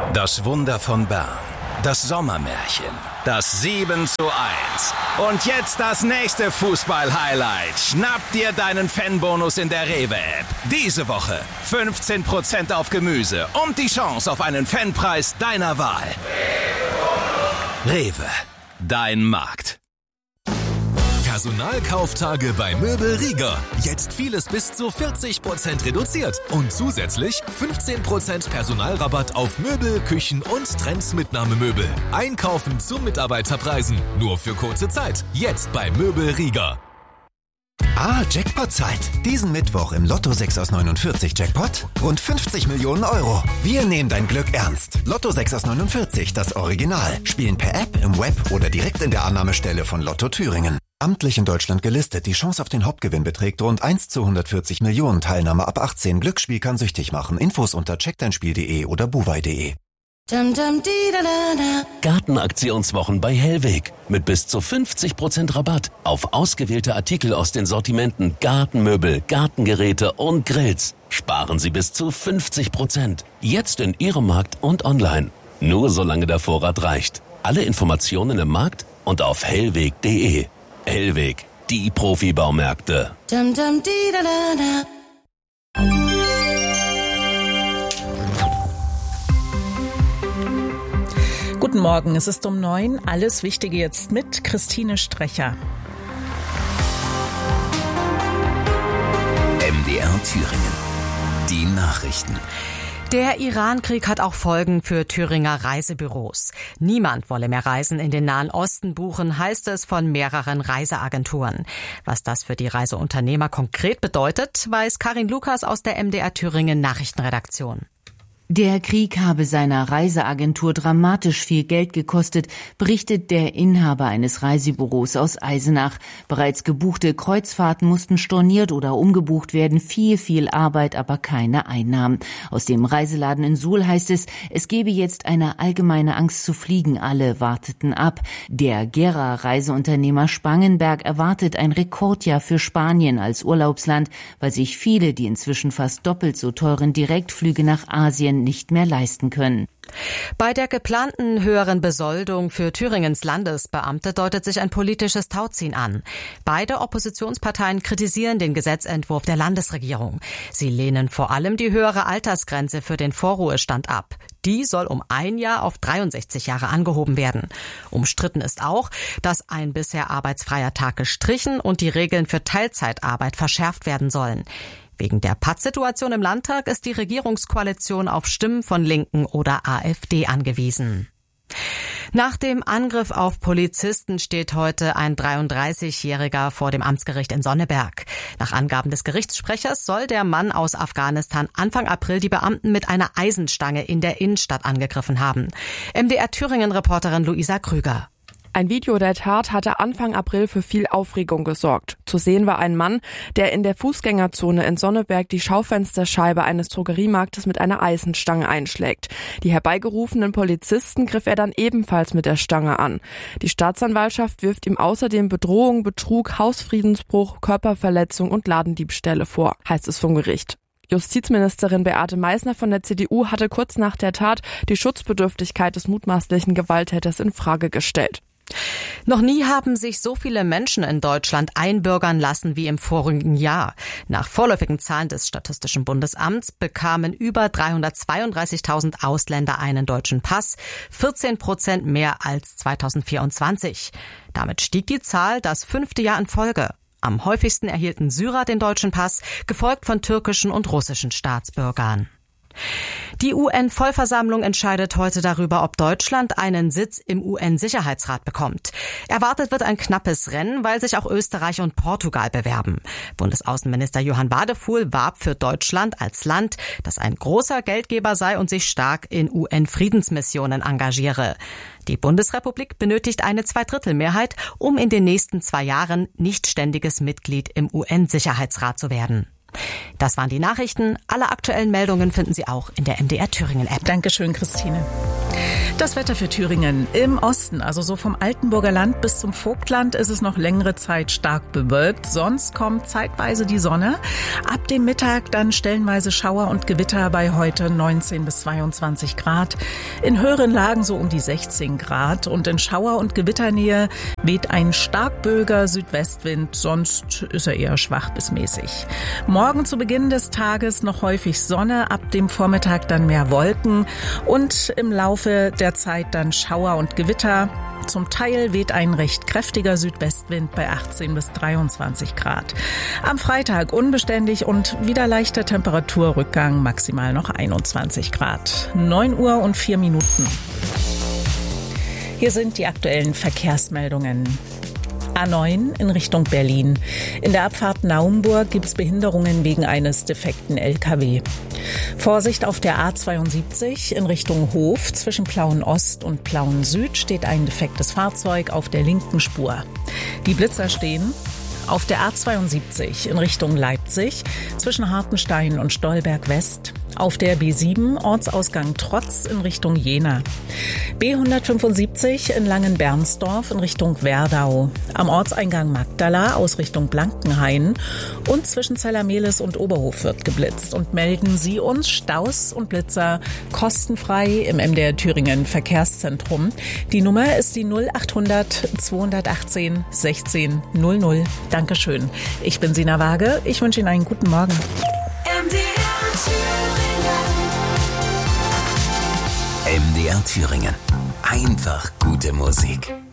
Das Wunder von Bern. Das Sommermärchen. Das 7:1. Und jetzt das nächste Fußball-Highlight. Schnapp dir deinen Fanbonus in der Rewe-App. Diese Woche 15% auf Gemüse und die Chance auf einen Fanpreis deiner Wahl. Rewe. Dein Markt. Personalkauftage bei Möbel Rieger. Jetzt vieles bis zu 40% reduziert. Und zusätzlich 15% Personalrabatt auf Möbel, Küchen und Trends-Mitnahmemöbel. Einkaufen zu Mitarbeiterpreisen. Nur für kurze Zeit. Jetzt bei Möbel Rieger. Jackpot-Zeit. Diesen Mittwoch im Lotto 6 aus 49 Jackpot. Rund 50 Millionen Euro. Wir nehmen dein Glück ernst. Lotto 6 aus 49, das Original. Spielen per App, im Web oder direkt in der Annahmestelle von Lotto Thüringen. Amtlich in Deutschland gelistet. Die Chance auf den Hauptgewinn beträgt rund 1:140 Millionen. Teilnahme ab 18. Glücksspiel kann süchtig machen. Infos unter checkdeinspiel.de oder buwei.de. Gartenaktionswochen bei Hellweg. Mit bis zu 50% Rabatt auf ausgewählte Artikel aus den Sortimenten Gartenmöbel, Gartengeräte und Grills. Sparen Sie bis zu 50%. Jetzt in Ihrem Markt und online. Nur solange der Vorrat reicht. Alle Informationen im Markt und auf hellweg.de. Hellweg, die Profibaumärkte. Guten Morgen, es ist um 9. Alles Wichtige jetzt mit Christine Strecher. MDR Thüringen. Die Nachrichten. Der Iran-Krieg hat auch Folgen für Thüringer Reisebüros. Niemand wolle mehr Reisen in den Nahen Osten buchen, heißt es von mehreren Reiseagenturen. Was das für die Reiseunternehmer konkret bedeutet, weiß Karin Lukas aus der MDR Thüringen Nachrichtenredaktion. Der Krieg habe seiner Reiseagentur dramatisch viel Geld gekostet, berichtet der Inhaber eines Reisebüros aus Eisenach. Bereits gebuchte Kreuzfahrten mussten storniert oder umgebucht werden. Viel Arbeit, aber keine Einnahmen. Aus dem Reiseladen in Suhl heißt es, es gebe jetzt eine allgemeine Angst zu fliegen. Alle warteten ab. Der Gera Reiseunternehmer Spangenberg erwartet ein Rekordjahr für Spanien als Urlaubsland, weil sich viele die inzwischen fast doppelt so teuren Direktflüge nach Asien nicht mehr leisten können. Bei der geplanten höheren Besoldung für Thüringens Landesbeamte deutet sich ein politisches Tauziehen an. Beide Oppositionsparteien kritisieren den Gesetzentwurf der Landesregierung. Sie lehnen vor allem die höhere Altersgrenze für den Vorruhestand ab. Die soll um 1 Jahr auf 63 Jahre angehoben werden. Umstritten ist auch, dass ein bisher arbeitsfreier Tag gestrichen und die Regeln für Teilzeitarbeit verschärft werden sollen. Wegen der Pattsituation im Landtag ist die Regierungskoalition auf Stimmen von Linken oder AfD angewiesen. Nach dem Angriff auf Polizisten steht heute ein 33-Jähriger vor dem Amtsgericht in Sonneberg. Nach Angaben des Gerichtssprechers soll der Mann aus Afghanistan Anfang April die Beamten mit einer Eisenstange in der Innenstadt angegriffen haben. MDR Thüringen-Reporterin Luisa Krüger. Ein Video der Tat hatte Anfang April für viel Aufregung gesorgt. Zu sehen war ein Mann, der in der Fußgängerzone in Sonneberg die Schaufensterscheibe eines Drogeriemarktes mit einer Eisenstange einschlägt. Die herbeigerufenen Polizisten griff er dann ebenfalls mit der Stange an. Die Staatsanwaltschaft wirft ihm außerdem Bedrohung, Betrug, Hausfriedensbruch, Körperverletzung und Ladendiebstähle vor, heißt es vom Gericht. Justizministerin Beate Meißner von der CDU hatte kurz nach der Tat die Schutzbedürftigkeit des mutmaßlichen Gewalttäters in Frage gestellt. Noch nie haben sich so viele Menschen in Deutschland einbürgern lassen wie im vorigen Jahr. Nach vorläufigen Zahlen des Statistischen Bundesamts bekamen über 332.000 Ausländer einen deutschen Pass, 14% mehr als 2024. Damit stieg die Zahl das 5. Jahr in Folge. Am häufigsten erhielten Syrer den deutschen Pass, gefolgt von türkischen und russischen Staatsbürgern. Die UN-Vollversammlung entscheidet heute darüber, ob Deutschland einen Sitz im UN-Sicherheitsrat bekommt. Erwartet wird ein knappes Rennen, weil sich auch Österreich und Portugal bewerben. Bundesaußenminister Johann Wadefuhl warb für Deutschland als Land, das ein großer Geldgeber sei und sich stark in UN-Friedensmissionen engagiere. Die Bundesrepublik benötigt eine Zweidrittelmehrheit, um in den nächsten 2 Jahren nicht ständiges Mitglied im UN-Sicherheitsrat zu werden. Das waren die Nachrichten. Alle aktuellen Meldungen finden Sie auch in der MDR Thüringen App. Dankeschön, Christine. Das Wetter für Thüringen. Im Osten, also so vom Altenburger Land bis zum Vogtland, ist es noch längere Zeit stark bewölkt. Sonst kommt zeitweise die Sonne. Ab dem Mittag dann stellenweise Schauer und Gewitter bei heute 19 bis 22 Grad. In höheren Lagen so um die 16 Grad. Und in Schauer- und Gewitternähe weht ein stark böiger Südwestwind. Sonst ist er eher schwach bis mäßig. Morgen zu Beginn des Tages noch häufig Sonne. Ab dem Vormittag dann mehr Wolken. Und im Laufe der Zeit dann Schauer und Gewitter. Zum Teil weht ein recht kräftiger Südwestwind bei 18 bis 23 Grad. Am Freitag unbeständig und wieder leichter Temperaturrückgang, maximal noch 21 Grad. 9:04 Hier sind die aktuellen Verkehrsmeldungen. A9 in Richtung Berlin. In der Abfahrt Naumburg gibt es Behinderungen wegen eines defekten LKW. Vorsicht auf der A72 in Richtung Hof. Zwischen Plauen Ost und Plauen Süd steht ein defektes Fahrzeug auf der linken Spur. Die Blitzer stehen auf der A72 in Richtung Leipzig zwischen Hartenstein und Stolberg West. Auf der B7 Ortsausgang Trotz in Richtung Jena. B175 in Langenbernsdorf in Richtung Werdau. Am Ortseingang Magdala aus Richtung Blankenhain. Und zwischen Zellermehlis und Oberhof wird geblitzt. Und melden Sie uns Staus und Blitzer kostenfrei im MDR Thüringen Verkehrszentrum. Die Nummer ist die 0800 218 16 00. Dankeschön. Ich bin Sina Waage. Ich wünsche Ihnen einen guten Morgen. MDR Thüringen. Einfach gute Musik.